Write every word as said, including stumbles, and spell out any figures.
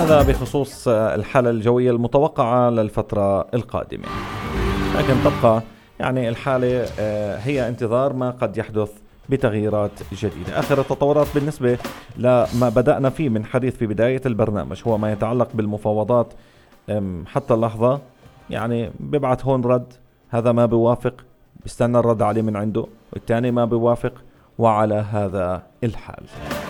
هذا بخصوص الحالة الجوية المتوقعة للفترة القادمة. لكن تبقى يعني الحالة هي انتظار ما قد يحدث بتغييرات جديدة. آخر التطورات بالنسبة لما بدأنا فيه من حديث في بداية البرنامج هو ما يتعلق بالمفاوضات. حتى اللحظة يعني بيبعت هون رد، هذا ما بيوافق بيستنى الرد عليه من عنده، والتاني ما بيوافق، وعلى هذا الحال